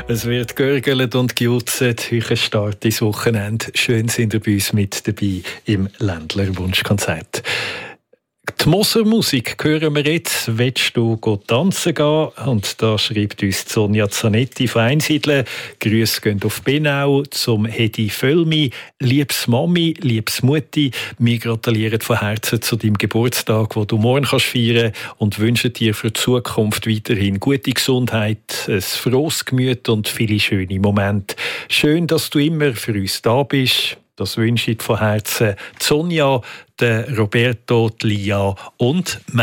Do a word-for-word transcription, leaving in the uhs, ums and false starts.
Es wird görgelt und gejutzt. Heute Start ins Wochenende. Schön sind ihr bei uns mit dabei im Ländler Wunschkonzert. Die Moser-Musik hören wir jetzt. Willst du tanzen gehen? Und da schreibt uns Sonja Zanetti von Einsiedeln. Grüße gehen auf Benau zum Hedi Völmi. Liebes Mami, liebes Mutti, wir gratulieren von Herzen zu deinem Geburtstag, wo du morgen kannst feiern und wünschen dir für die Zukunft weiterhin gute Gesundheit, ein frohes Gemüt und viele schöne Momente. Schön, dass du immer für uns da bist. Das wünsche ich von Herzen Sonja, der Roberto, die Lia und